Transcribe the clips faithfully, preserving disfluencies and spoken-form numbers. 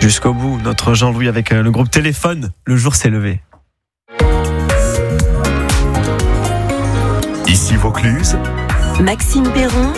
Jusqu'au bout, notre Jean-Louis avec le groupe Téléphone, le jour s'est levé. Ici Vaucluse, Maxime Perron,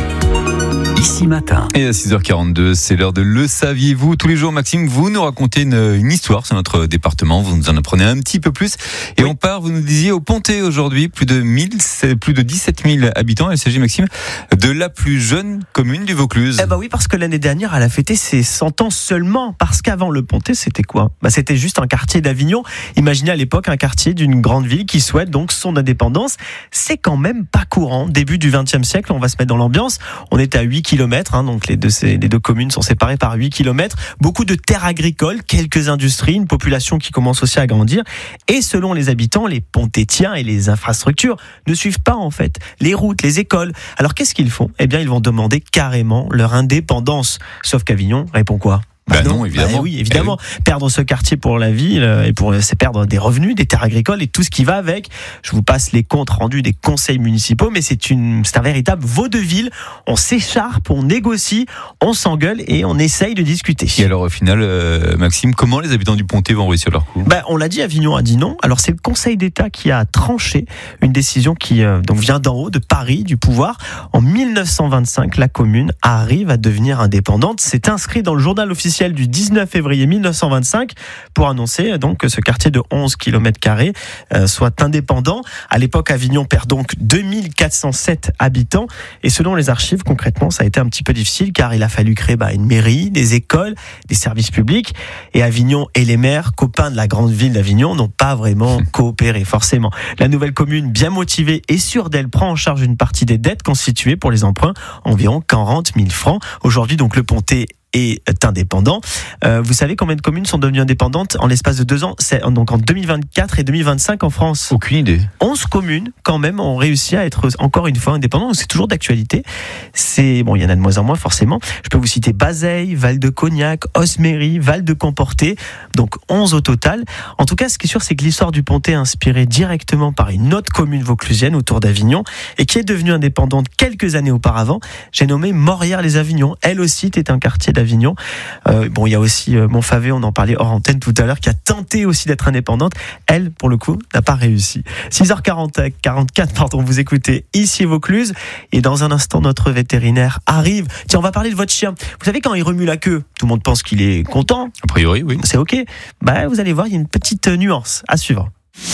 Ici Matin. Et à six heures quarante-deux, c'est l'heure de Le Saviez-vous. Tous les jours, Maxime, vous nous racontez une, une histoire sur notre département. Vous nous en apprenez un petit peu plus. Et oui. On part, vous nous disiez, au Pontet aujourd'hui, plus de mille, plus de dix-sept mille habitants. Il s'agit, Maxime, de la plus jeune commune du Vaucluse. Eh ben oui, parce que l'année dernière, elle a fêté ses cent ans seulement. Parce qu'avant le Pontet, c'était quoi ? Bah, c'était juste un quartier d'Avignon. Imaginez à l'époque un quartier d'une grande ville qui souhaite donc son indépendance. C'est quand même pas courant. Début du vingtième siècle, on va se mettre dans l'ambiance. On est à huit kilomètres, hein, donc les deux, les deux communes sont séparées par huit kilomètres. Beaucoup de terres agricoles, quelques industries, une population qui commence aussi à grandir. Et selon les habitants, les pontétiens et les infrastructures ne suivent pas en fait les routes, les écoles. Alors qu'est-ce qu'ils font ? Eh bien, ils vont demander carrément leur indépendance. Sauf qu'Avignon répond quoi ? Bah, bah non, non, évidemment. Bah oui, évidemment. Eh oui. Perdre ce quartier pour la ville et pour c'est perdre des revenus, des terres agricoles et tout ce qui va avec. Je vous passe les comptes rendus des conseils municipaux, mais c'est une, c'est un véritable vaudeville. On s'écharpe, on négocie, on s'engueule et on essaye de discuter. Et alors au final, euh, Maxime, comment les habitants du Pontet vont réussir leur coup ? Bah, on l'a dit, Avignon a dit non. Alors c'est le Conseil d'État qui a tranché une décision qui euh, donc vient d'en haut, de Paris, du pouvoir. En dix-neuf cent vingt-cinq, la commune arrive à devenir indépendante. C'est inscrit dans le journal officiel du dix-neuf février mille neuf cent vingt-cinq pour annoncer donc que ce quartier de onze kilomètres carrés euh, soit indépendant. À l'époque, Avignon perd donc deux mille quatre cent sept habitants et selon les archives, concrètement, ça a été un petit peu difficile car il a fallu créer bah, une mairie, des écoles, des services publics et Avignon et les maires, copains de la grande ville d'Avignon, n'ont pas vraiment coopéré forcément. La nouvelle commune, bien motivée et sûre d'elle, prend en charge une partie des dettes constituées pour les emprunts, environ quarante mille francs. Aujourd'hui, donc le Pontet est indépendant. Euh, vous savez combien de communes sont devenues indépendantes en l'espace de deux ans ? C'est donc en deux mille vingt-quatre et deux mille vingt-cinq en France. Aucune idée. onze communes, quand même, ont réussi à être encore une fois indépendantes. C'est toujours d'actualité. C'est, bon, il y en a de moins en moins, forcément. Je peux vous citer Bazeilles, Val-de-Cognac, Osmery, Val-de-Comporté. Donc onze au total. En tout cas, ce qui est sûr, c'est que l'histoire du Pontet est inspirée directement par une autre commune vauclusienne autour d'Avignon et qui est devenue indépendante quelques années auparavant. J'ai nommé Morières-les-Avignon. Elle aussi était un quartier d'Avignon. Avignon. Euh, bon, il y a aussi euh, Montfavet, on en parlait hors antenne tout à l'heure, qui a tenté aussi d'être indépendante. Elle, pour le coup, n'a pas réussi. six heures quarante-quatre, pardon, vous écoutez Ici Vaucluse. Et dans un instant, notre vétérinaire arrive. Tiens, on va parler de votre chien. Vous savez, quand il remue la queue, tout le monde pense qu'il est content. A priori, oui. C'est OK. Bah, vous allez voir, il y a une petite nuance à suivre.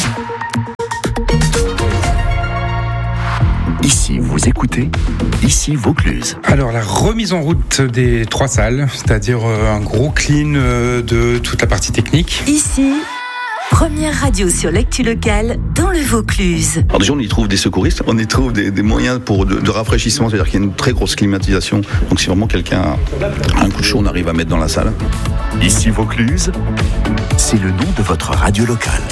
Ici, vous écoutez Ici Vaucluse. Alors, la remise en route des trois salles, c'est-à-dire un gros clean de toute la partie technique. Ici, première radio sur l'actu locale dans le Vaucluse. Alors déjà, on y trouve des secouristes, on y trouve des, des moyens pour de, de rafraîchissement, c'est-à-dire qu'il y a une très grosse climatisation. Donc si vraiment quelqu'un a un coup de chaud, on arrive à mettre dans la salle. Ici Vaucluse, c'est le nom de votre radio locale.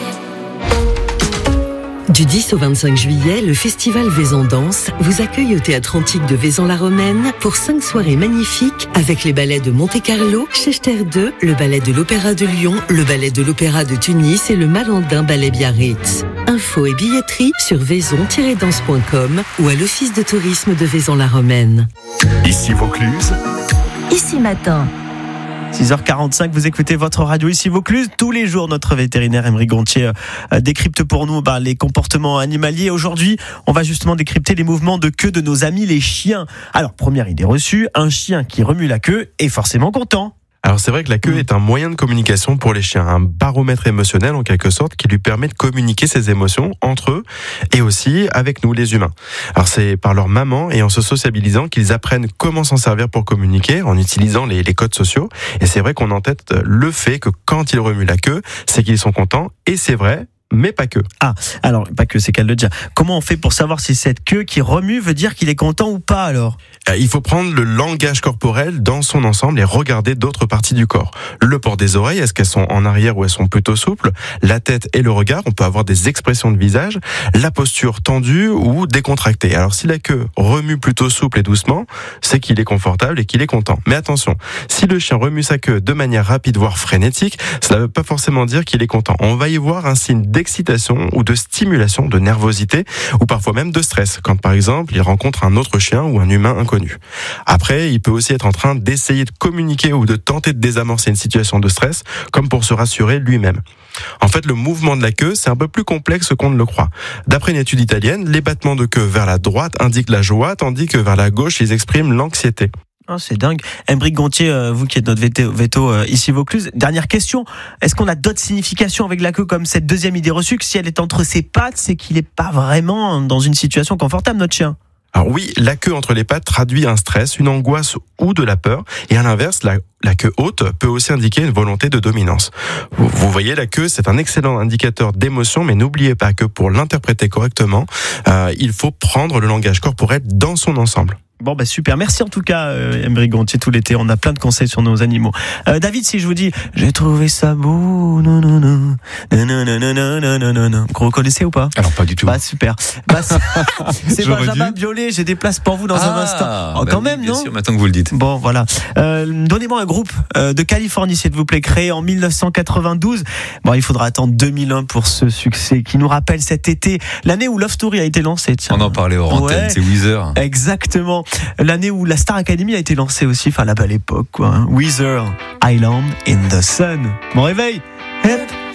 Du dix au vingt-cinq juillet, le festival Vaison Danse vous accueille au Théâtre Antique de Vaison-la-Romaine pour cinq soirées magnifiques avec les ballets de Monte-Carlo, Schechter deux, le ballet de l'Opéra de Lyon, le ballet de l'Opéra de Tunis et le Malandin Ballet Biarritz. Infos et billetterie sur vaison tiret danse point com ou à l'Office de tourisme de Vaison-la-Romaine. Ici Vaucluse. Ici Matin. six heures quarante-cinq, vous écoutez votre radio Ici Vaucluse. Tous les jours, notre vétérinaire Emery Gontier euh, décrypte pour nous bah, les comportements animaliers. Aujourd'hui, on va justement décrypter les mouvements de queue de nos amis les chiens. Alors, première idée reçue, un chien qui remue la queue est forcément content. Alors c'est vrai que la queue est un moyen de communication pour les chiens, un baromètre émotionnel en quelque sorte qui lui permet de communiquer ses émotions entre eux et aussi avec nous les humains. Alors c'est par leur maman et en se sociabilisant qu'ils apprennent comment s'en servir pour communiquer en utilisant les, les codes sociaux. Et c'est vrai qu'on entête le fait que quand ils remuent la queue, c'est qu'ils sont contents et c'est vrai. Mais pas que. Ah, alors, pas que, c'est qu'elle le dit. Comment on fait pour savoir si cette queue qui remue veut dire qu'il est content ou pas, alors ? Il faut prendre le langage corporel dans son ensemble et regarder d'autres parties du corps. Le port des oreilles, est-ce qu'elles sont en arrière ou elles sont plutôt souples ? La tête et le regard, on peut avoir des expressions de visage. La posture tendue ou décontractée. Alors, si la queue remue plutôt souple et doucement, c'est qu'il est confortable et qu'il est content. Mais attention, si le chien remue sa queue de manière rapide, voire frénétique, cela ne veut pas forcément dire qu'il est content. On va y voir un signe d'excitation d'excitation ou de stimulation, de nervosité ou parfois même de stress, quand par exemple il rencontre un autre chien ou un humain inconnu. Après, il peut aussi être en train d'essayer de communiquer ou de tenter de désamorcer une situation de stress, comme pour se rassurer lui-même. En fait, le mouvement de la queue, c'est un peu plus complexe qu'on ne le croit. D'après une étude italienne, les battements de queue vers la droite indiquent la joie, tandis que vers la gauche, ils expriment l'anxiété. Oh, c'est dingue. Embric Gontier, euh, vous qui êtes notre veto, veto euh, ici Vaucluse, dernière question. Est-ce qu'on a d'autres significations avec la queue, comme cette deuxième idée reçue, que si elle est entre ses pattes, c'est qu'il n'est pas vraiment dans une situation confortable, notre chien? Alors oui, la queue entre les pattes traduit un stress, une angoisse ou de la peur. Et à l'inverse, la, la queue haute peut aussi indiquer une volonté de dominance. Vous, vous voyez, la queue, c'est un excellent indicateur d'émotion, mais n'oubliez pas que pour l'interpréter correctement, euh, il faut prendre le langage corporel dans son ensemble. Bon, bah super. Merci en tout cas, euh, Embric Gontier, tout l'été. On a plein de conseils sur nos animaux. Euh, David, si je vous dis, j'ai trouvé ça beau, non, non, non, non, non, non, non, non, non, non, non. Vous reconnaissez ou pas? Alors, pas du tout. Bah, super. Bah, c'est, c'est J'aurais Benjamin dû. Biolay. J'ai des places pour vous dans Ah, un instant. Oh, bah quand oui, même, bien non? sûr, maintenant que vous le dites. Bon, voilà. Euh, donnez-moi un groupe euh, de Californie, s'il vous plaît, créé en dix-neuf cent quatre-vingt-douze. Bon, il faudra attendre deux mille un pour ce succès qui nous rappelle cet été, l'année où Love Story a été lancé. Tiens. On en parlait hors antenne, Ouais. c'est Weezer. Exactement. L'année où la Star Academy a été lancée aussi, enfin la belle époque, quoi. Weezer, Island in the Sun. Bon réveil. Hep,